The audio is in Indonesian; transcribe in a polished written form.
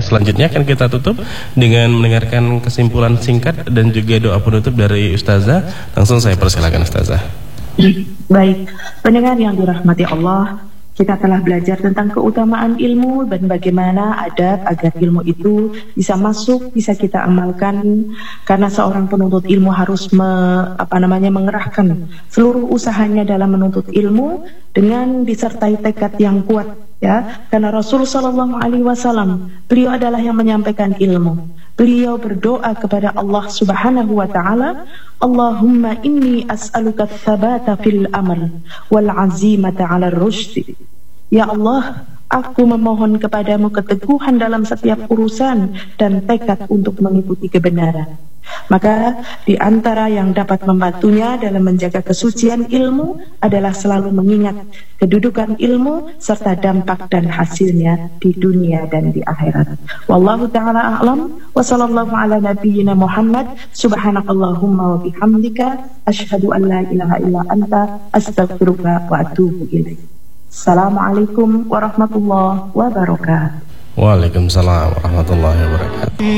selanjutnya akan kita tutup dengan mendengarkan kesimpulan singkat dan juga doa penutup dari Ustazah. Langsung saya persilakan Ustazah. Baik, pendengar yang dirahmati Allah, kita telah belajar tentang keutamaan ilmu dan bagaimana adab agar ilmu itu bisa masuk, bisa kita amalkan. Karena seorang penuntut ilmu harus mengerahkan seluruh usahanya dalam menuntut ilmu dengan disertai tekad yang kuat, ya. Karena Rasul Shallallahu Alaihi Wasallam, beliau adalah yang menyampaikan ilmu. Beliau berdoa kepada Allah Subhanahu wa Ta'ala, Allahumma inni as'aluka tsabata fil amal wal azimata 'ala rusyd. Ya Allah, aku memohon kepadamu keteguhan dalam setiap urusan dan tekad untuk mengikuti kebenaran. Maka di antara yang dapat membantunya dalam menjaga kesucian ilmu adalah selalu mengingat kedudukan ilmu serta dampak dan hasilnya di dunia dan di akhirat. Wallahu ta'ala a'lam wa sallallahu ala nabiyyina Muhammad. Subhanakallahumma wa bihamdika asyhadu an la ilaha illa anta astaghfiruka wa atubu ilaik. Assalamualaikum warahmatullahi wabarakatuh. Waalaikumsalam warahmatullahi wabarakatuh.